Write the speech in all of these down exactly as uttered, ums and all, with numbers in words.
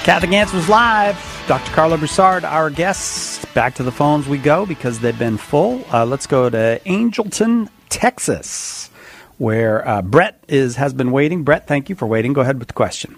Catholic Answers Live. Doctor Carlo Broussard, our guests. Back to the phones we go because they've been full. Uh, let's go to Angelton, Texas, where uh, Brett is has been waiting. Brett, thank you for waiting. Go ahead with the question.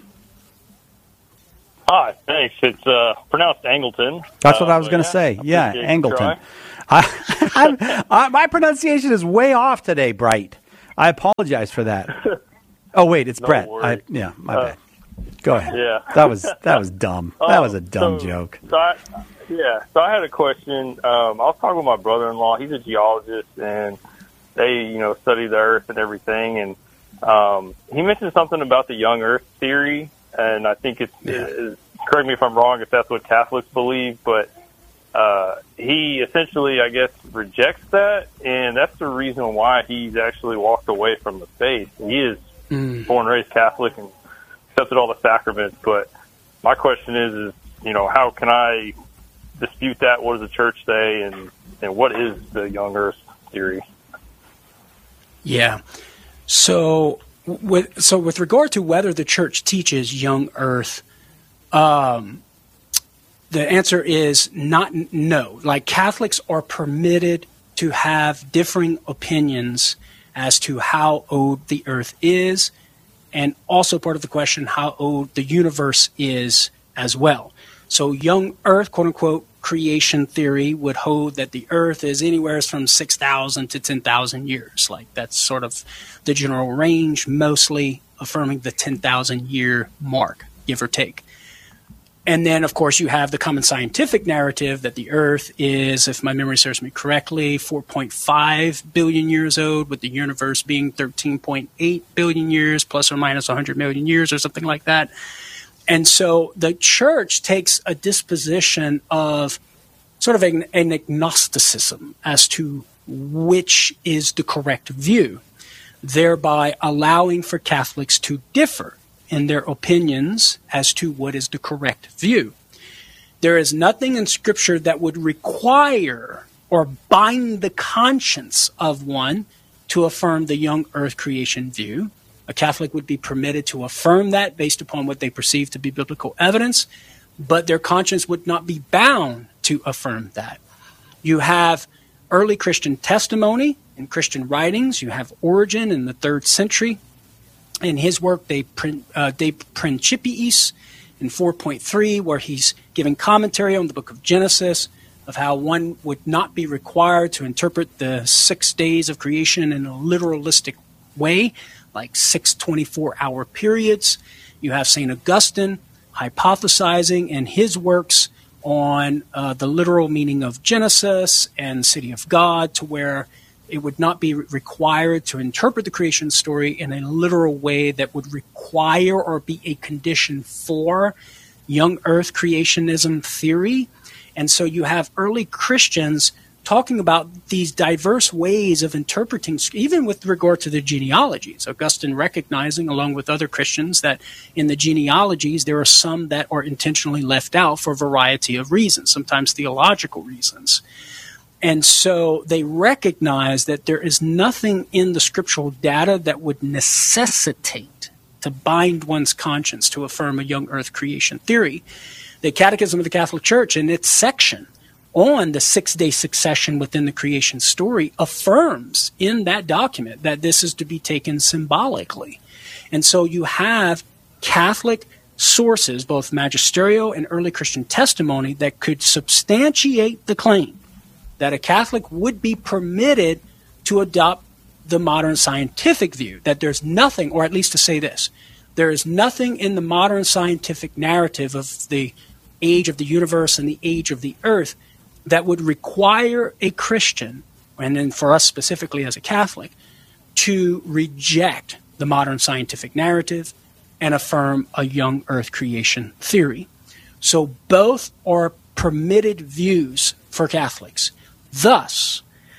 Hi, thanks. It's uh, pronounced Angleton. That's what uh, I was going to yeah, say. Yeah, Angleton. I, I, I, my pronunciation is way off today, Bright. I apologize for that. Oh, wait, it's no Brett. worries. I, yeah, my uh, bad. Go ahead. Yeah. That was that was dumb. That was a Um, dumb so, joke. So I, yeah, so I had a question. Um, I was talking with my brother-in-law. He's a geologist, and they, you know, study the Earth and everything. And um, he mentioned something about the young Earth theory, and I think it's, Yeah. it's correct me if I'm wrong if that's what Catholics believe, but uh, he essentially, I guess, rejects that, and that's the reason why he's actually walked away from the faith. He is Mm. born and raised Catholic and accepted all the sacraments, but my question is, is, you know, how can I dispute that? What does the church say, and, and what is the young Earth theory? Yeah. So with so with regard to whether the church teaches young Earth, um, the answer is not no. Like, Catholics are permitted to have differing opinions as to how old the Earth is, and also part of the question, how old the universe is as well. So young Earth, quote unquote, creation theory would hold that the Earth is anywhere from six thousand to ten thousand years. Like, that's sort of the general range, mostly affirming the ten thousand year mark, give or take. And then, of course, you have the common scientific narrative that the Earth is, if my memory serves me correctly, four point five billion years old, with the universe being thirteen point eight billion years, plus or minus one hundred million years or something like that. And so the church takes a disposition of sort of an, an agnosticism as to which is the correct view, thereby allowing for Catholics to differ in their opinions as to what is the correct view. There is nothing in Scripture that would require or bind the conscience of one to affirm the young Earth creation view. A Catholic would be permitted to affirm that based upon what they perceive to be biblical evidence, but their conscience would not be bound to affirm that. You have early Christian testimony in Christian writings. You have Origen in the third century. In his work, De, uh, De Principiis, in four point three, where he's giving commentary on the book of Genesis, of how one would not be required to interpret the six days of creation in a literalistic way, like six twenty-four hour periods. You have Saint Augustine hypothesizing in his works on uh, the literal meaning of Genesis and City of God, to where it would not be required to interpret the creation story in a literal way that would require or be a condition for young Earth creationism theory. And so you have early Christians talking about these diverse ways of interpreting, even with regard to the genealogies. Augustine recognizing, along with other Christians, that in the genealogies there are some that are intentionally left out for a variety of reasons, sometimes theological reasons. And so they recognize that there is nothing in the scriptural data that would necessitate to bind one's conscience to affirm a young Earth creation theory. The Catechism of the Catholic Church, in its section on the six-day succession within the creation story, affirms in that document that this is to be taken symbolically. And so you have Catholic sources, both magisterial and early Christian testimony, that could substantiate the claim that a Catholic would be permitted to adopt the modern scientific view, that there's nothing, or at least to say this, there is nothing in the modern scientific narrative of the age of the universe and the age of the earth that would require a Christian, and then for us specifically as a Catholic, to reject the modern scientific narrative and affirm a young Earth creation theory. So both are permitted views for Catholics. Thus,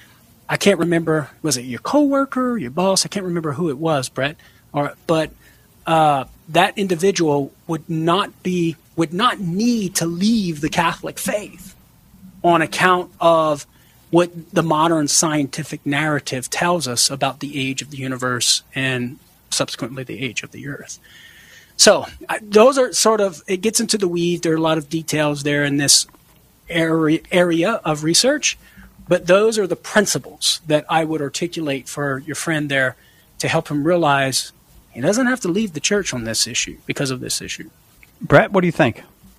I can't remember, was it your coworker, your boss? I can't remember who it was, Brett. Or, but uh, that individual would not be, would not need to leave the Catholic faith on account of what the modern scientific narrative tells us about the age of the universe and subsequently the age of the earth. So uh, those are sort of, it gets into the weeds. There are a lot of details there in this area, area of research, but those are the principles that I would articulate for your friend there to help him realize he doesn't have to leave the church on this issue because of this issue. Brett, what do you think?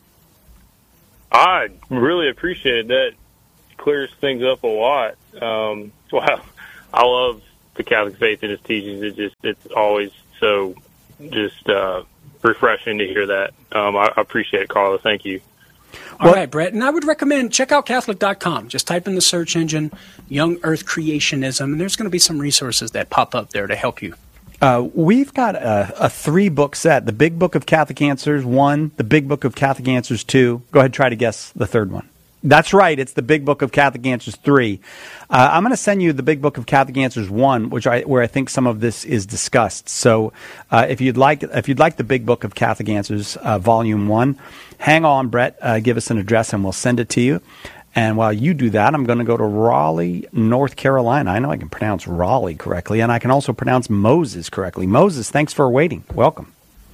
I really appreciate that. Clears things up a lot. Um, wow, I love the Catholic faith and its teachings. It just, it's always so just uh, refreshing to hear that. Um, I, I appreciate it, Carla. Thank you. All right, Brett. And I would recommend check out Catholic dot com. Just type in the search engine, Young Earth Creationism, and there's going to be some resources that pop up there to help you. Uh, we've got a, a three-book set. The Big Book of Catholic Answers, one. The Big Book of Catholic Answers, two. Go ahead, try to guess the third one. That's right. It's the Big Book of Catholic Answers three. Uh, I'm going to send you the Big Book of Catholic Answers one, which I, where I think some of this is discussed. So, uh, if you'd like, if you'd like the Big Book of Catholic Answers, uh, Volume One, hang on, Brett. Uh, give us an address, and we'll send it to you. And while you do that, I'm going to go to Raleigh, North Carolina. I know I can pronounce Raleigh correctly, and I can also pronounce Moses correctly. Moses, thanks for waiting. Welcome.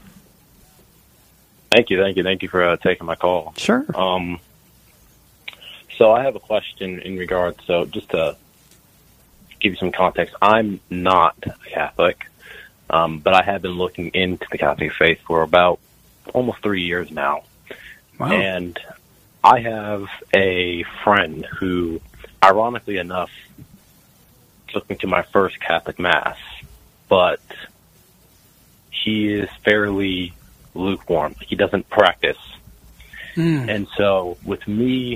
Thank you, thank you, thank you for uh, taking my call. Sure. Um. So I have a question in regards, so just to give you some context, I'm not a Catholic, um, but I have been looking into the Catholic faith for about almost three years now. Wow. And I have a friend who, ironically enough, took me to my first Catholic Mass, but he is fairly lukewarm. He doesn't practice. Mm. And so with me,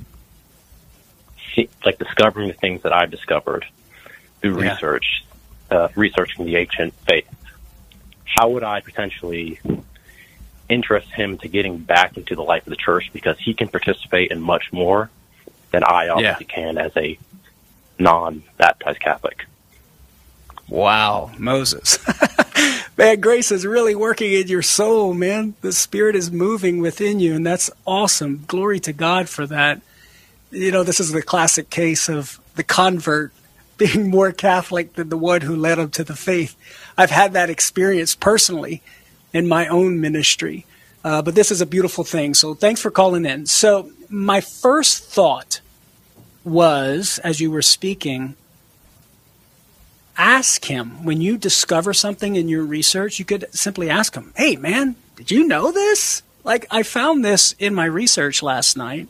like discovering the things that I've discovered through yeah. research, uh, researching the ancient faith, how would I potentially interest him to getting back into the life of the church, because he can participate in much more than I obviously yeah. can as a non-baptized Catholic. Wow, Moses. Man, grace is really working in your soul, man. The Spirit is moving within you, and that's awesome. Glory to God for that. You know, this is the classic case of the convert being more Catholic than the one who led him to the faith. I've had that experience personally in my own ministry, uh, but this is a beautiful thing. So thanks for calling in. So my first thought was, as you were speaking, ask him, when you discover something in your research, you could simply ask him, hey, man, did you know this? Like, I found this in my research last night,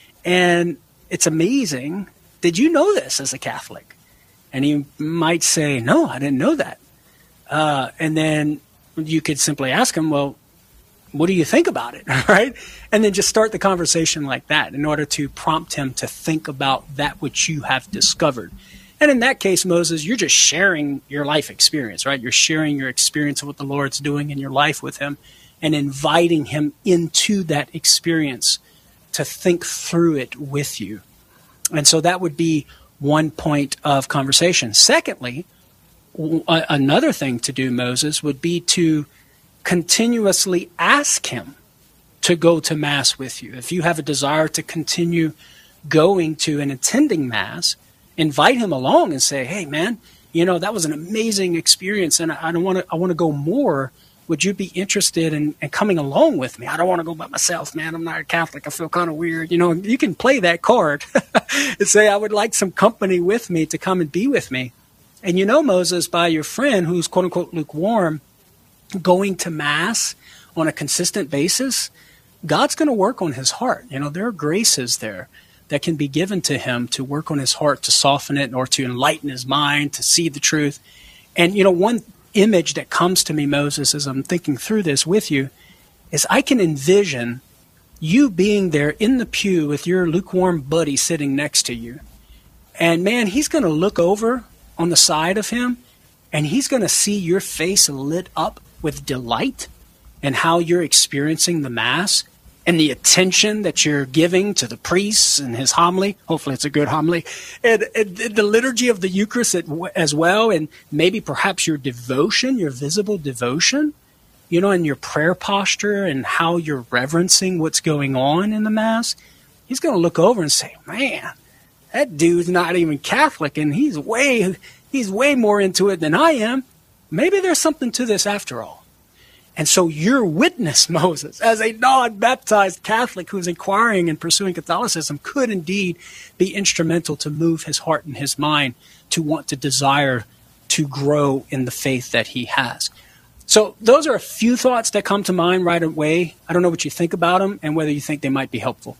and it's amazing. Did you know this as a Catholic? And he might say, no, I didn't know that. Uh, and then you could simply ask him, well, what do you think about it? Right? And then just start the conversation like that in order to prompt him to think about that which you have discovered. And in that case, Moses, you're just sharing your life experience, right? You're sharing your experience of what the Lord's doing in your life with him and inviting him into that experience to think through it with you. And so that would be one point of conversation. Secondly, w- another thing to do, Moses, would be to continuously ask him to go to Mass with you. If you have a desire to continue going to and attending Mass, invite him along and say, hey, man, you know, that was an amazing experience, and I, I don't want to I want to go more. Would you be interested in, in coming along with me? I don't want to go by myself, man. I'm not a Catholic. I feel kind of weird. You know, you can play that card and say, I would like some company with me to come and be with me. And you know, Moses, by your friend who's quote unquote lukewarm, going to Mass on a consistent basis, God's going to work on his heart. You know, there are graces there that can be given to him to work on his heart, to soften it, or to enlighten his mind, to see the truth. And, you know, one image that comes to me, Moses, as I'm thinking through this with you, is I can envision you being there in the pew with your lukewarm buddy sitting next to you. And man, he's going to look over on the side of him, and he's going to see your face lit up with delight in how you're experiencing the Mass and the attention that you're giving to the priest and his homily. Hopefully it's a good homily. And, and the liturgy of the Eucharist as well, and maybe perhaps your devotion, your visible devotion, you know, and your prayer posture and how you're reverencing what's going on in the Mass. He's going to look over and say, man, that dude's not even Catholic, and he's way, he's way more into it than I am. Maybe there's something to this after all. And so your witness, Moses, as a non-baptized Catholic who is inquiring and pursuing Catholicism, could indeed be instrumental to move his heart and his mind to want to desire to grow in the faith that he has. So those are a few thoughts that come to mind right away. I don't know what you think about them and whether you think they might be helpful.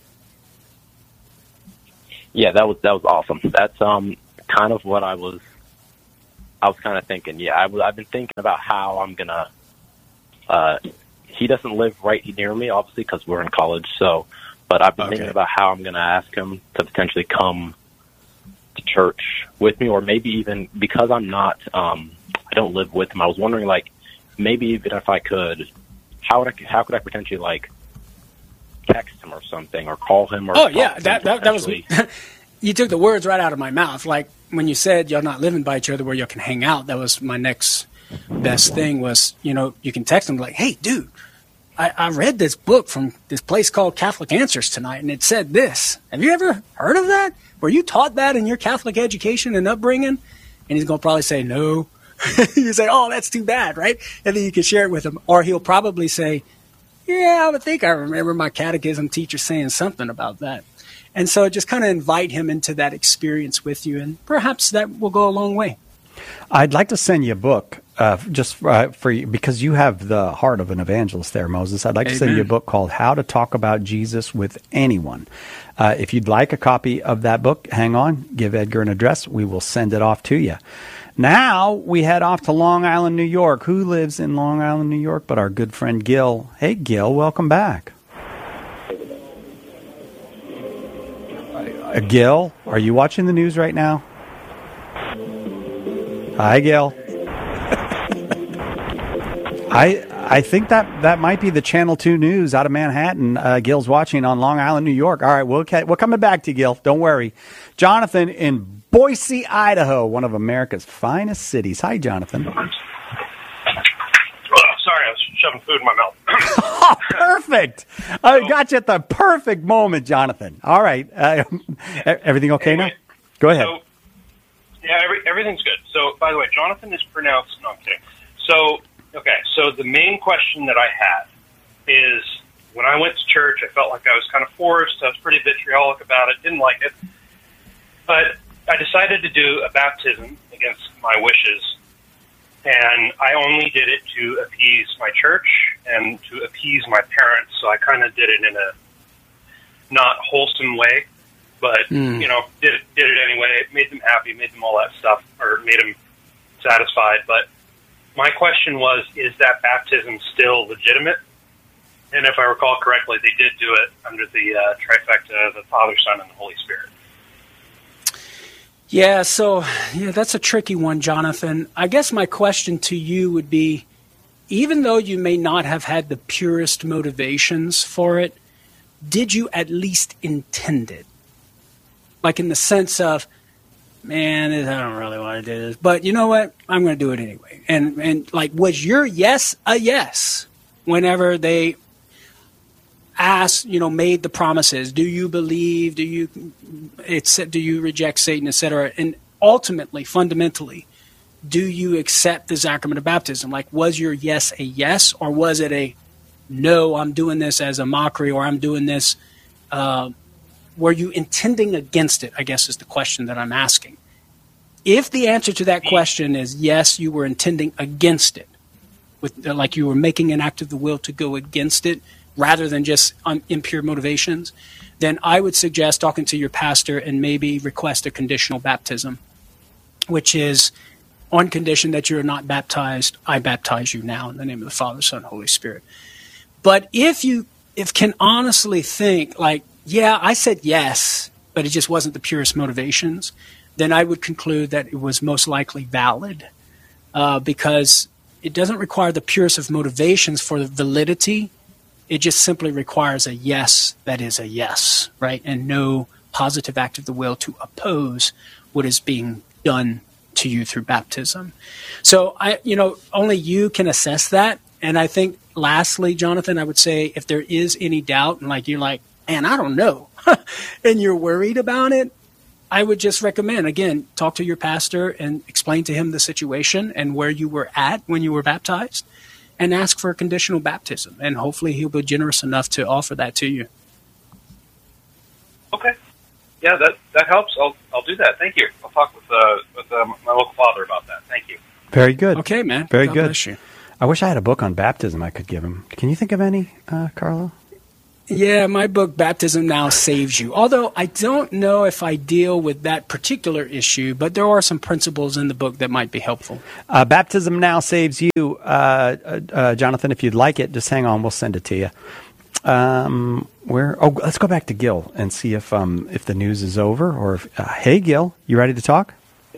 Yeah, that was that was awesome. That's um kind of what I was I was kind of thinking. Yeah, I was, I've been thinking about how I'm gonna. Uh, he doesn't live right near me, obviously, because we're in college. So, but I've been okay. thinking about how I'm gonna ask him to potentially come to church with me, or maybe even because I'm not, um, I don't live with him. I was wondering, like, maybe even if I could, how would I, how could I potentially like text him or something, or call him? Or oh yeah, that that, that was. You took the words right out of my mouth. Like when you said you're not living by each other where you can hang out, that was my next best thing was, you know, you can text him like, hey, dude, I, I read this book from this place called Catholic Answers tonight, and it said this. Have you ever heard of that? Were you taught that in your Catholic education and upbringing? And he's going to probably say no. You say, oh, that's too bad, right? And then you can share it with him. Or he'll probably say, yeah, I would think I remember my catechism teacher saying something about that. And so just kind of invite him into that experience with you, and perhaps that will go a long way. I'd like to send you a book uh, just uh, for you, because you have the heart of an evangelist there, Moses. I'd like Amen. to send you a book called How to Talk About Jesus with Anyone. Uh, if you'd like a copy of that book, hang on, give Edgar an address. We will send it off to you. Now we head off to Long Island, New York. Who lives in Long Island, New York but our good friend Gil? Hey, Gil, welcome back. Uh, Gil, are you watching the news right now? Hi, Gil. I I think that, that might be the Channel two News out of Manhattan. Uh, Gil's watching on Long Island, New York. All right, we'll, we're coming back to you, Gil. Don't worry. Jonathan in Boise, Idaho, one of America's finest cities. Hi, Jonathan. Oh, sorry, I was shoving food in my mouth. Oh, perfect. I got you at the perfect moment, Jonathan. All right. Uh, everything okay anyway, now? Go ahead. So, yeah, every, everything's good. So, by the way, Jonathan is pronounced, no, I'm kidding. So, okay, so the main question that I had is, when I went to church, I felt like I was kind of forced. I was pretty vitriolic about it, didn't like it. But I decided to do a baptism against my wishes, and I only did it to appease my church and to appease my parents, so I kind of did it in a not wholesome way. But, mm. you know, did it, did it anyway. It made them happy, made them all that stuff, or made them satisfied. But my question was, is that baptism still legitimate? And if I recall correctly, they did do it under the uh, trifecta of the Father, Son, and the Holy Spirit. Yeah, so yeah, that's a tricky one, Jonathan. I guess my question to you would be, even though you may not have had the purest motivations for it, did you at least intend it? Like in the sense of, man, I don't really want to do this, but you know what? I'm going to do it anyway. And and like, was your yes a yes whenever they asked, you know, made the promises? Do you believe? Do you it's do you reject Satan, et cetera? And ultimately, fundamentally, do you accept the sacrament of baptism? Like, was your yes a yes, or was it a no? I'm doing this as a mockery, or I'm doing this. Uh, Were you intending against it, I guess is the question that I'm asking. If the answer to that question is yes, you were intending against it, with like you were making an act of the will to go against it rather than just um, impure motivations, then I would suggest talking to your pastor and maybe request a conditional baptism, which is on condition that you're not baptized, I baptize you now in the name of the Father, Son, Holy Spirit. But if you if can honestly think like, yeah, I said yes, but it just wasn't the purest motivations, then I would conclude that it was most likely valid uh, because it doesn't require the purest of motivations for the validity. It just simply requires a yes that is a yes, right? And no positive act of the will to oppose what is being done to you through baptism. So, I, you know, only you can assess that. And I think lastly, Jonathan, I would say if there is any doubt and like you're like, and I don't know, and you're worried about it, I would just recommend, again, talk to your pastor and explain to him the situation and where you were at when you were baptized, and ask for a conditional baptism. And hopefully he'll be generous enough to offer that to you. Okay. Yeah, that that helps. I'll I'll do that. Thank you. I'll talk with uh, with uh, my local father about that. Thank you. Very good. Okay, man. Very God good. bless you. I wish I had a book on baptism I could give him. Can you think of any, uh, Carlo? Yeah, my book, Baptism Now Saves You. Although I don't know if I deal with that particular issue, but there are some principles in the book that might be helpful. Uh, Baptism Now Saves You. Uh, uh, uh, Jonathan, if you'd like it, just hang on. We'll send it to you. Um, where? Oh, let's go back to Gil and see if um, if the news is over. Or if, uh, hey, Gil, you ready to talk?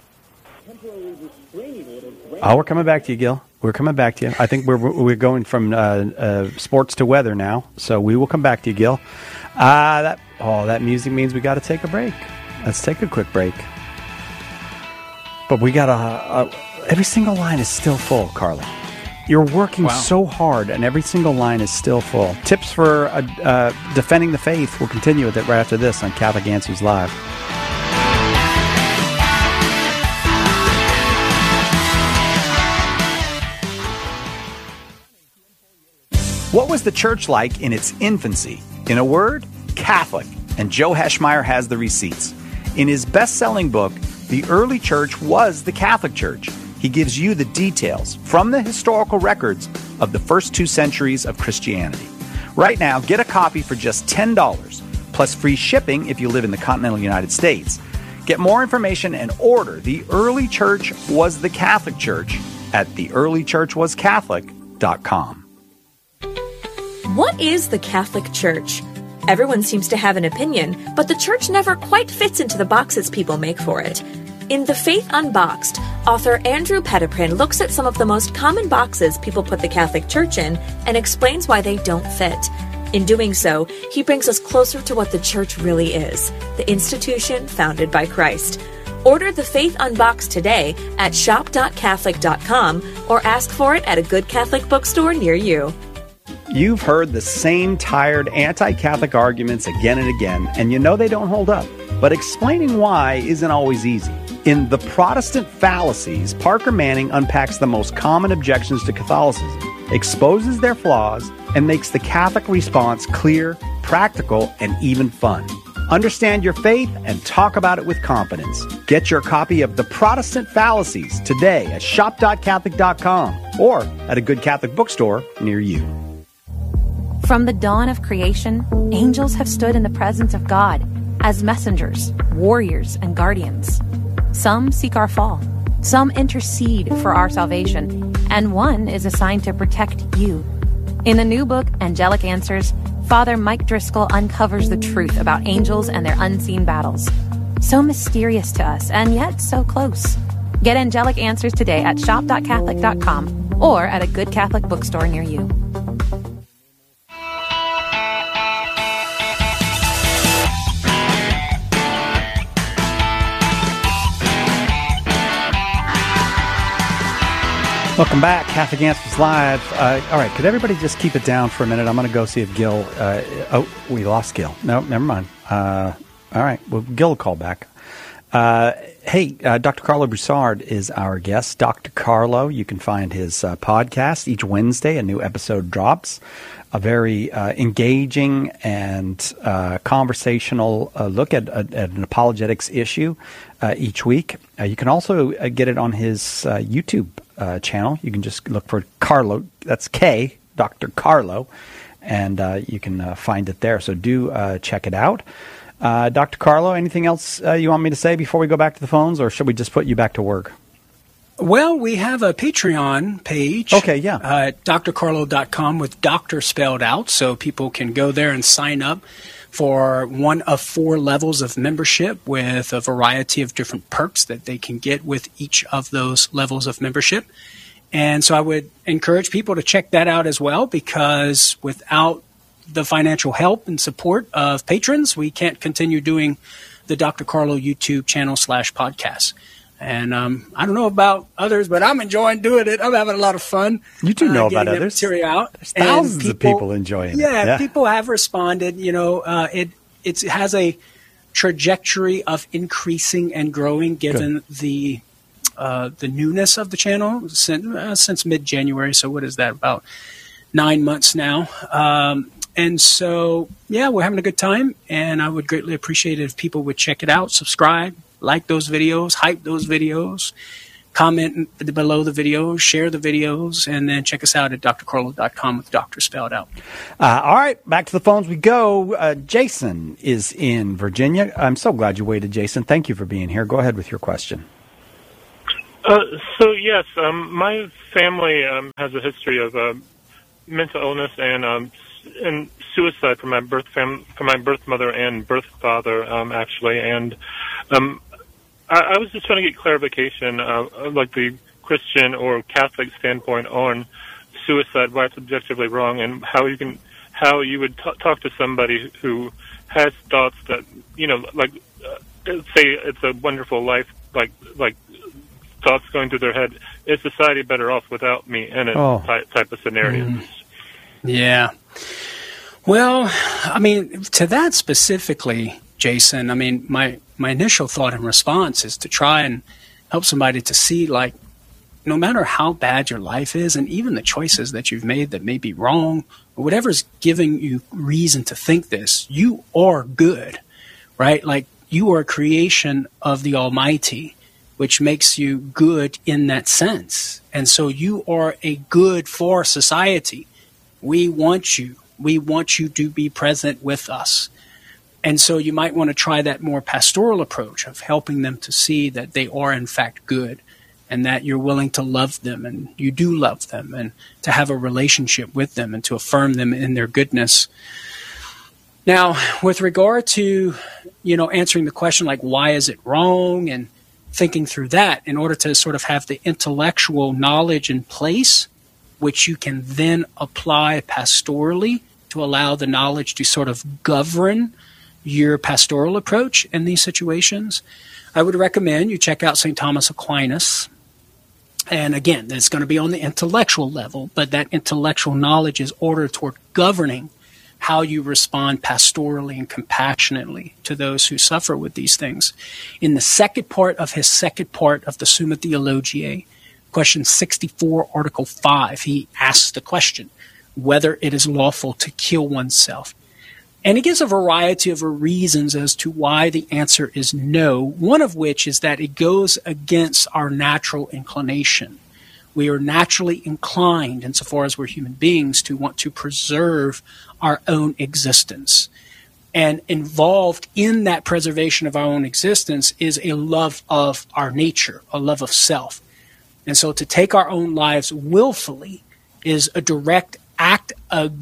Oh, we're coming back to you, Gil. We're coming back to you. I think we're we're going from uh, uh, sports to weather now, so we will come back to you, Gil. Uh, that oh, that music means we got to take a break. Let's take a quick break. But we got a, a every single line is still full, Carly. You're working Wow. so hard, and every single line is still full. Tips for uh, uh, defending the faith. We'll continue with it right after this on Catholic Answers Live. What was the church like in its infancy? In a word, Catholic. And Joe Heschmeyer has the receipts. In his best-selling book, The Early Church Was the Catholic Church, he gives you the details from the historical records of the first two centuries of Christianity. Right now, get a copy for just ten dollars, plus free shipping if you live in the continental United States. Get more information and order The Early Church Was the Catholic Church at the early church was catholic dot com. What is the Catholic Church? Everyone seems to have an opinion, but the church never quite fits into the boxes people make for it. In The Faith Unboxed, author Andrew Petiprin looks at some of the most common boxes people put the Catholic Church in and explains why they don't fit. In doing so, he brings us closer to what the church really is, the institution founded by Christ. Order The Faith Unboxed today at shop dot catholic dot com or ask for it at a good Catholic bookstore near you. You've heard the same tired anti-Catholic arguments again and again, and you know they don't hold up. But explaining why isn't always easy. In The Protestant Fallacies, Parker Manning unpacks the most common objections to Catholicism, exposes their flaws, and makes the Catholic response clear, practical, and even fun. Understand your faith and talk about it with confidence. Get your copy of The Protestant Fallacies today at shop dot catholic dot com or at a good Catholic bookstore near you. From the dawn of creation, angels have stood in the presence of God as messengers, warriors, and guardians. Some seek our fall, some intercede for our salvation, and one is assigned to protect you. In the new book, Angelic Answers, Father Mike Driscoll uncovers the truth about angels and their unseen battles. So mysterious to us, and yet so close. Get Angelic Answers today at shop dot catholic dot com or at a good Catholic bookstore near you. Welcome back, Catholic Answers Live. Uh, all right, could everybody just keep it down for a minute? I'm going to go see if Gil... Uh, oh, we lost Gil. No, never mind. Uh, all right, well, Gil will call back. Uh, hey, uh, Doctor Carlo Broussard is our guest. Doctor Carlo, you can find his uh, podcast. Each Wednesday, a new episode drops. A very uh, engaging and uh, conversational uh, look at, at, at an apologetics issue uh, each week. Uh, you can also uh, get it on his uh, YouTube uh, channel. You can just look for Carlo. That's K, Doctor Carlo, and uh, you can uh, find it there. So do uh, check it out. Uh, Doctor Carlo, anything else uh, you want me to say before we go back to the phones, or should we just put you back to work? Well, we have a Patreon page. Okay, yeah. Uh, at d r carlo dot com with doctor spelled out, so people can go there and sign up for one of four levels of membership with a variety of different perks that they can get with each of those levels of membership. And so I would encourage people to check that out as well, because without the financial help and support of patrons, we can't continue doing the Doctor Carlo YouTube channel slash podcast. And um, I don't know about others, but I'm enjoying doing it. I'm having a lot of fun. You do know uh, about getting others. The material out. There's thousands people, of people enjoying yeah, it. Yeah, people have responded. You know, uh, it it's, it has a trajectory of increasing and growing given Good. the uh, the newness of the channel since, uh, since mid-January. So what is that, about nine months now? Um, and so, yeah, we're having a good time, and I would greatly appreciate it if people would check it out, subscribe, like those videos, hype those videos, comment below the videos, share the videos, and then check us out at d r carlo dot com with doctor spelled out. Uh, all right, back to the phones we go. Uh, Jason is in Virginia. I'm so glad you waited, Jason. Thank you for being here. Go ahead with your question. Uh, so, yes, um, my family um, has a history of uh, mental illness and um, and suicide for my birth fam- for my birth mother and birth father, um, actually, and um, I, I was just trying to get clarification, uh, like the Christian or Catholic standpoint on suicide, why it's objectively wrong, and how you can, how you would t- talk to somebody who has thoughts that, you know, like, uh, say it's a wonderful life, like, like thoughts going through their head. Is society better off without me in it? Oh. type, type of scenarios. Mm. Yeah. Well, I mean, to that specifically, Jason, I mean, my, my initial thought and response is to try and help somebody to see, like, no matter how bad your life is, and even the choices that you've made that may be wrong, or whatever's giving you reason to think this, you are good, right? Like, you are a creation of the Almighty, which makes you good in that sense. And so you are a good for society. We want you. We want you to be present with us. And so you might want to try that more pastoral approach of helping them to see that they are in fact good, and that you're willing to love them, and you do love them, and to have a relationship with them, and to affirm them in their goodness. Now, with regard to, you know, answering the question, like, why is it wrong, and thinking through that in order to sort of have the intellectual knowledge in place, which you can then apply pastorally to allow the knowledge to sort of govern your pastoral approach in these situations, I would recommend you check out Saint Thomas Aquinas. And again, it's going to be on the intellectual level, but that intellectual knowledge is ordered toward governing how you respond pastorally and compassionately to those who suffer with these things. In the second part of his second part of the Summa Theologiae, question sixty-four, Article five, he asks the question whether it is lawful to kill oneself. And he gives a variety of reasons as to why the answer is no, one of which is that it goes against our natural inclination. We are naturally inclined, insofar as we're human beings, to want to preserve our own existence. And involved in that preservation of our own existence is a love of our nature, a love of self. And so to take our own lives willfully is a direct act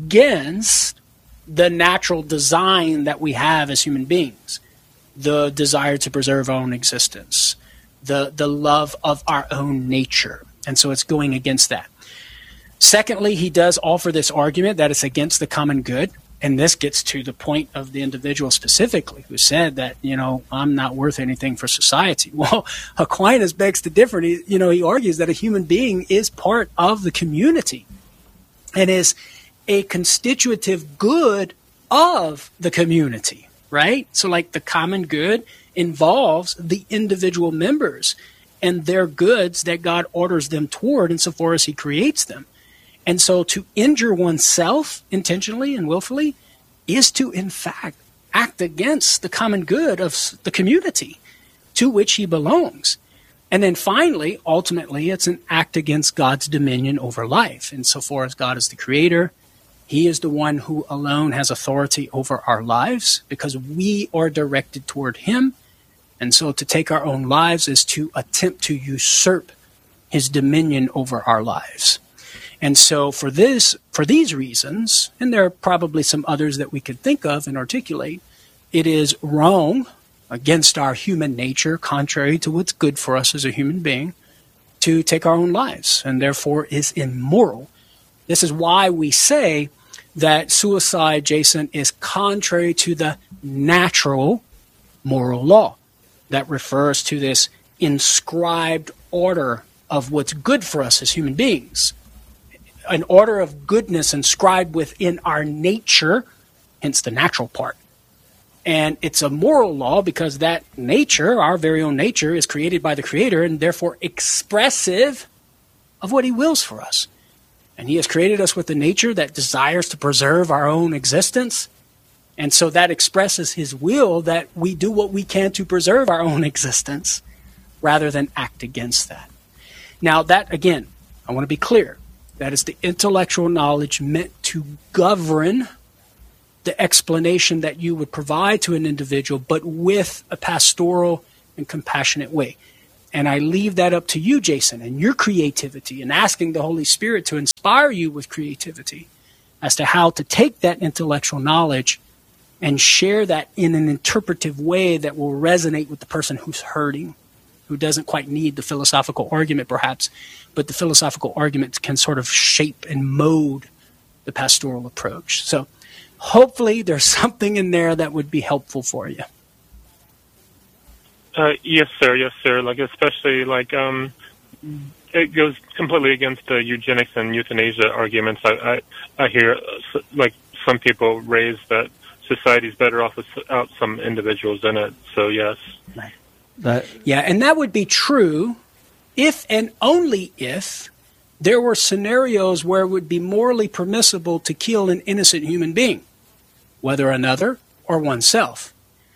against the natural design that we have as human beings, the desire to preserve our own existence, the, the love of our own nature. And so it's going against that. Secondly, he does offer this argument that it's against the common good. And this gets to the point of the individual specifically who said that, you know, I'm not worth anything for society. Well, Aquinas begs to differ. He, you know, he argues that a human being is part of the community and is a constitutive good of the community, right? So like the common good involves the individual members and their goods that God orders them toward insofar as he creates them. And so to injure oneself intentionally and willfully is to, in fact, act against the common good of the community to which he belongs. And then finally, ultimately, it's an act against God's dominion over life. Insofar as God is the creator, he is the one who alone has authority over our lives because we are directed toward him. And so to take our own lives is to attempt to usurp his dominion over our lives. And so for this, for these reasons, and there are probably some others that we could think of and articulate, it is wrong against our human nature, contrary to what's good for us as a human being, to take our own lives, and therefore is immoral. This is why we say that suicide, Jason, is contrary to the natural moral law that refers to this inscribed order of what's good for us as human beings. An order of goodness inscribed within our nature, hence the natural part. And it's a moral law because that nature, our very own nature, is created by the Creator and therefore expressive of what He wills for us. And He has created us with a nature that desires to preserve our own existence. And so that expresses His will that we do what we can to preserve our own existence rather than act against that. Now that, again, I want to be clear. That is the intellectual knowledge meant to govern the explanation that you would provide to an individual, but with a pastoral and compassionate way. And I leave that up to you, Jason, and your creativity, and asking the Holy Spirit to inspire you with creativity as to how to take that intellectual knowledge and share that in an interpretive way that will resonate with the person who's hurting, who doesn't quite need the philosophical argument perhaps, but the philosophical argument can sort of shape and mold the pastoral approach. So hopefully there's something in there that would be helpful for you. Uh, yes, sir. Yes, sir. Like, especially, like, um, it goes completely against the eugenics and euthanasia arguments. I, I, I hear, uh, like, some people raise that society's better off without some individuals in it. So, yes. That, yeah, and that would be true if and only if there were scenarios where it would be morally permissible to kill an innocent human being, whether another or oneself.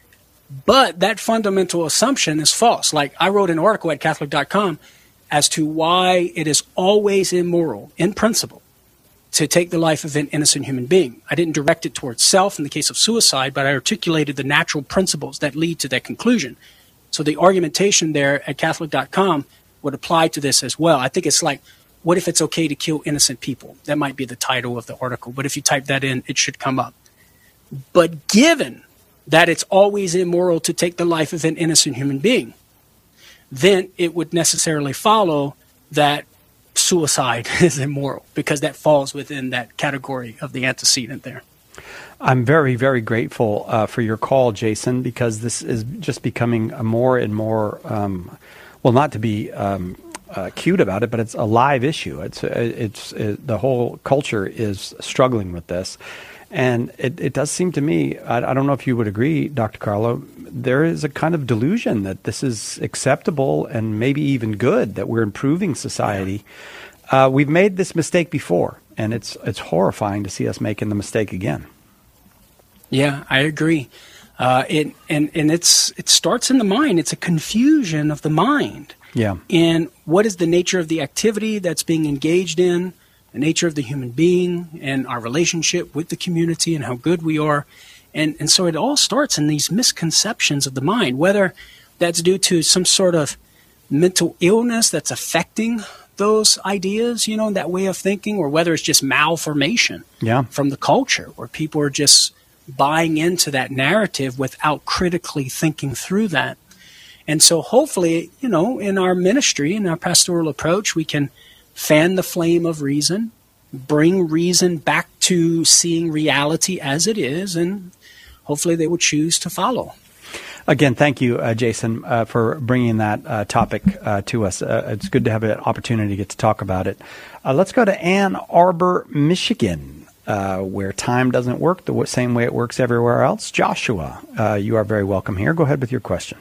But that fundamental assumption is false. Like, I wrote an article at Catholic dot com as to why it is always immoral, in principle, to take the life of an innocent human being. I didn't direct it towards self in the case of suicide, but I articulated the natural principles that lead to that conclusion. So the argumentation there at Catholic dot com would apply to this as well. I think it's like, what if it's okay to kill innocent people? That might be the title of the article, but if you type that in, it should come up. But given that it's always immoral to take the life of an innocent human being, then it would necessarily follow that suicide is immoral, because that falls within that category of the antecedent there. I'm very, very grateful uh, for your call, Jason, because this is just becoming a more and more, um, well, not to be um, uh, cute about it, but it's a live issue. It's, it's, it, the whole culture is struggling with this. And it, it does seem to me, I, I don't know if you would agree, Doctor Carlo, there is a kind of delusion that this is acceptable and maybe even good, that we're improving society. Uh, we've made this mistake before, and it's it's horrifying to see us making the mistake again. Yeah, I agree. Uh, it and and it's it starts in the mind. It's a confusion of the mind. Yeah. And what is the nature of the activity that's being engaged in? The nature of the human being and our relationship with the community and how good we are. And and so it all starts in these misconceptions of the mind, whether that's due to some sort of mental illness that's affecting those ideas, you know, that way of thinking, or whether it's just malformation yeah. from the culture, where people are just buying into that narrative without critically thinking through that. And so hopefully, you know, in our ministry, in our pastoral approach, we can fan the flame of reason, bring reason back to seeing reality as it is, and hopefully they will choose to follow. Again, thank you, uh, Jason, uh, for bringing that uh, topic uh, to us. Uh, it's good to have an opportunity to get to talk about it. Uh, let's go to Ann Arbor, Michigan, uh, where time doesn't work the same way it works everywhere else. Joshua, uh, you are very welcome here. Go ahead with your question.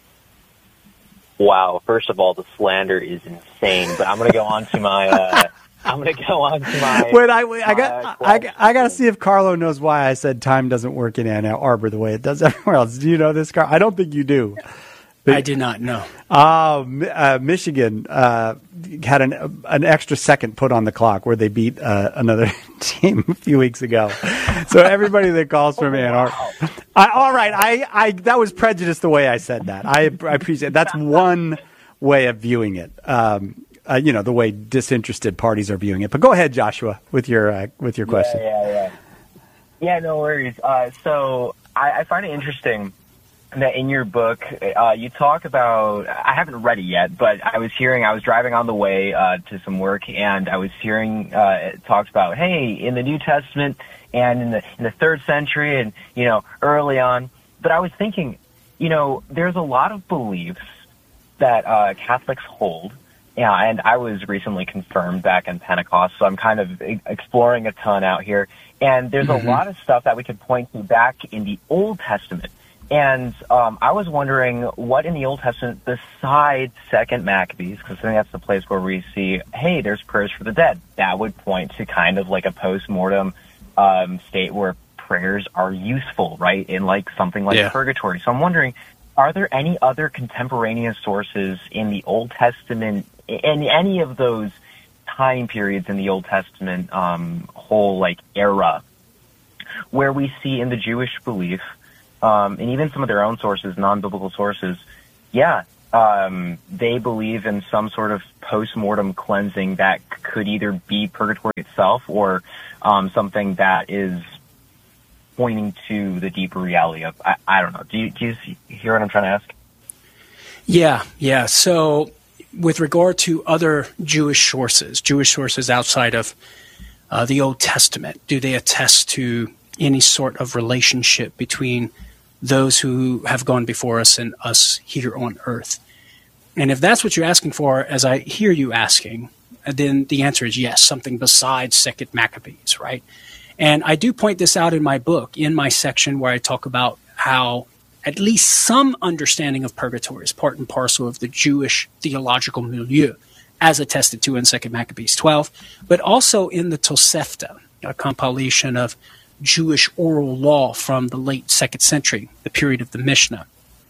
Wow. First of all, the slander is insane, but I'm going to go on to my, uh, I'm going to go on to my. Wait, I, wait, I got, I, I got to see if Carlo knows why I said time doesn't work in Ann Arbor the way it does everywhere else. Do you know this, Carlo? I don't think you do. But, I did not know. Uh, uh, Michigan uh, had an an extra second put on the clock where they beat uh, another team a few weeks ago. So everybody that calls from oh, Ann Arbor, wow. I, all right, I, I that was prejudice the way I said that. I, I appreciate it. That's one way of viewing it. Um, uh, you know, the way disinterested parties are viewing it. But go ahead, Joshua, with your uh, with your question. Yeah, yeah, yeah. Yeah, no worries. Uh, so I, I find it interesting that in your book, uh, you talk about, I haven't read it yet, but I was hearing, I was driving on the way uh, to some work, and I was hearing uh, it talks about, hey, in the New Testament and in the in the third century and, you know, early on. But I was thinking, you know, there's a lot of beliefs that uh, Catholics hold yeah, and I was recently confirmed back in Pentecost, so I'm kind of exploring a ton out here. And there's mm-hmm. a lot of stuff that we could point to back in the Old Testament. And um, I was wondering what in the Old Testament, besides Second Maccabees, because I think that's the place where we see, hey, there's prayers for the dead. That would point to kind of like a post-mortem um, state where prayers are useful, right, in like something like yeah. purgatory. So I'm wondering, are there any other contemporaneous sources in the Old Testament, in any of those time periods in the Old Testament um, whole like era, where we see in the Jewish belief, Um, and even some of their own sources, non-biblical sources, yeah, um, they believe in some sort of post-mortem cleansing that could either be purgatory itself or um, something that is pointing to the deeper reality of, I, I don't know. Do you, do you hear what I'm trying to ask? Yeah, yeah. So with regard to other Jewish sources, Jewish sources outside of uh, the Old Testament, do they attest to any sort of relationship between those who have gone before us and us here on earth? And if that's what you're asking for, as I hear you asking, then the answer is yes, something besides Second Maccabees, right? And I do point this out in my book, in my section where I talk about how at least some understanding of purgatory is part and parcel of the Jewish theological milieu, as attested to in Second Maccabees twelve, but also in the Tosefta, a compilation of Jewish oral law from the late second century, the period of the Mishnah.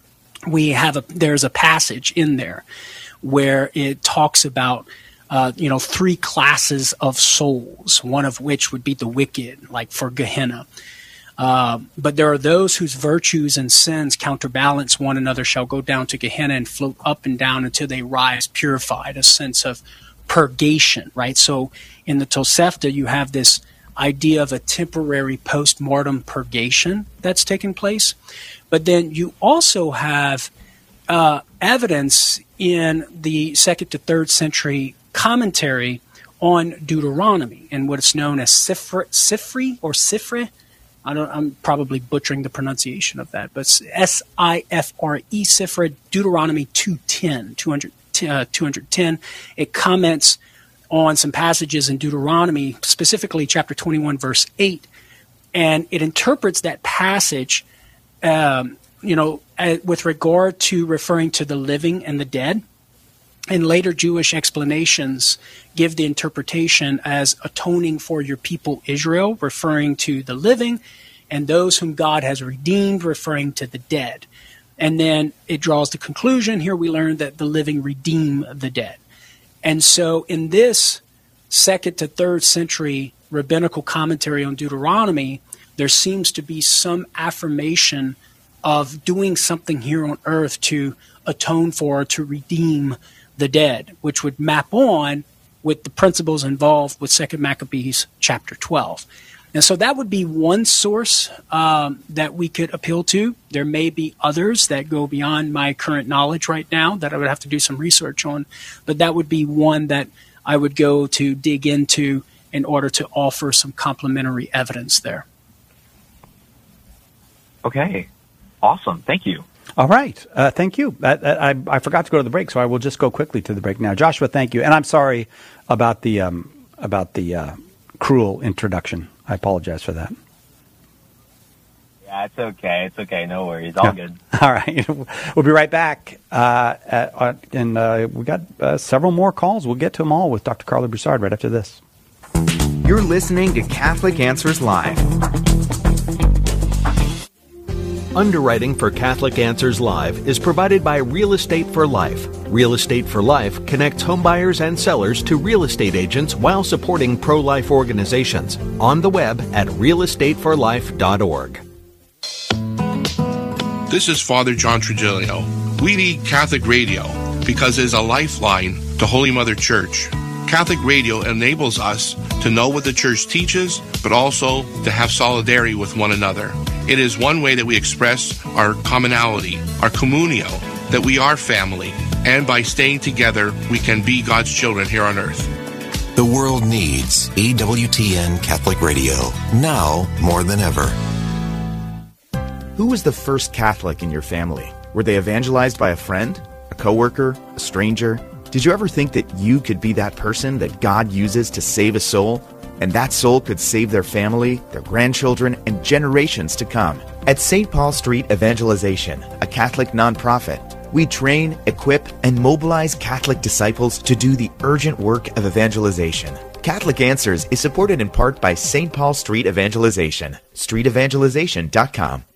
We have a there's a passage in there where it talks about uh, you know three classes of souls, one of which would be the wicked, like for Gehenna. Uh, but there are those whose virtues and sins counterbalance one another, shall go down to Gehenna and float up and down until they rise purified, a sense of purgation, right? So in the Tosefta, you have this idea of a temporary post-mortem purgation that's taken place. But then you also have uh, evidence in the second to third century commentary on Deuteronomy and what is known as Sifri, Sifri or Sifri. I don't, I'm probably butchering the pronunciation of that, but S I F R E, Sifri, Deuteronomy two ten, two hundred, uh, two ten. It comments on some passages in Deuteronomy, specifically chapter twenty-one, verse eight, and it interprets that passage, um, you know, uh, with regard to referring to the living and the dead. And later Jewish explanations give the interpretation as atoning for your people Israel, referring to the living, and those whom God has redeemed, referring to the dead. And then it draws the conclusion, here we learn that the living redeem the dead. And so in this second to third century rabbinical commentary on Deuteronomy, there seems to be some affirmation of doing something here on earth to atone for, to redeem the dead, which would map on with the principles involved with Second Maccabees chapter twelve. And so that would be one source um, that we could appeal to. There may be others that go beyond my current knowledge right now that I would have to do some research on, but that would be one that I would go to dig into in order to offer some complementary evidence there. Okay. Awesome. Thank you. All right. Uh, thank you. I, I, I forgot to go to the break, so I will just go quickly to the break now. Joshua, thank you. And I'm sorry about the um, about the uh, cruel introduction. I apologize for that. Yeah, it's okay. It's okay. No worries. All yeah. good. All right. We'll be right back. Uh, at, uh, and uh, we got uh, several more calls. We'll get to them all with Doctor Carla Broussard right after this. You're listening to Catholic Answers Live. Underwriting for Catholic Answers Live is provided by Real Estate for Life. Real Estate for Life connects homebuyers and sellers to real estate agents while supporting pro-life organizations. On the web at real estate for life dot org. This is Father John Trigilio. We need Catholic radio because it is a lifeline to Holy Mother Church. Catholic radio enables us to know what the Church teaches, but also to have solidarity with one another. It is one way that we express our commonality, our communio, that we are family, and by staying together, we can be God's children here on earth. The world needs E W T N Catholic Radio, now more than ever. Who was the first Catholic in your family? Were they evangelized by a friend, a coworker, a stranger? Did you ever think that you could be that person that God uses to save a soul? And that soul could save their family, their grandchildren, and generations to come. At Saint Paul Street Evangelization, a Catholic nonprofit, we train, equip, and mobilize Catholic disciples to do the urgent work of evangelization. Catholic Answers is supported in part by Saint Paul Street Evangelization, street evangelization dot com.